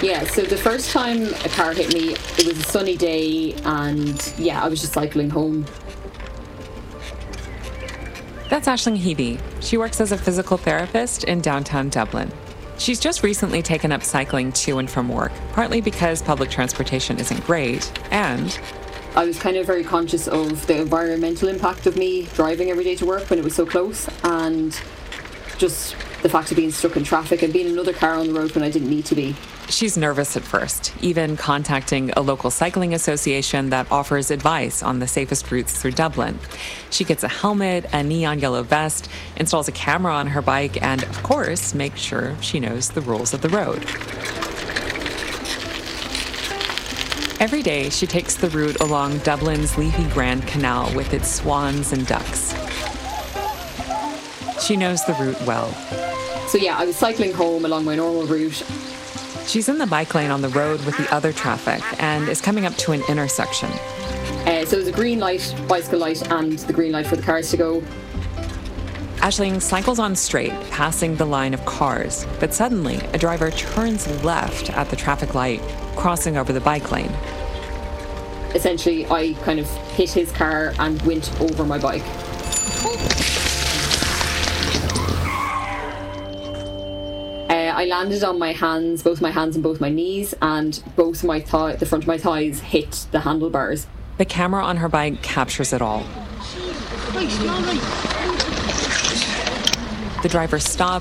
Yeah, so the first time a car hit me, it was a sunny day, and yeah, I was just cycling home. That's Aisling Hebe. She works as a physical therapist in downtown Dublin. She's just recently taken up cycling to and from work, partly because public transportation isn't great, and I was kind of very conscious of the environmental impact of me driving every day to work when it was so close, and just the fact of being stuck in traffic and being another car on the road when I didn't need to be. she's nervous at first, even contacting a local cycling association that offers advice on the safest routes through Dublin. She gets a helmet, a neon yellow vest, installs a camera on her bike, and, of course, makes sure she knows the rules of the road. Every day, she takes the route along Dublin's leafy Grand Canal with its swans and ducks. She knows the route well. So yeah, I was cycling home along my normal route. She's in the bike lane on the road with the other traffic and is coming up to an intersection. So there's a green light, bicycle light, and the green light for the cars to go. Aisling cycles on straight, passing the line of cars, but suddenly a driver turns left at the traffic light, crossing over the bike lane. Essentially, I kind of hit his car and went over my bike. I landed on my hands, both my hands and both my knees, and both my the front of my thighs hit the handlebars. The camera on her bike captures it all. The driver stops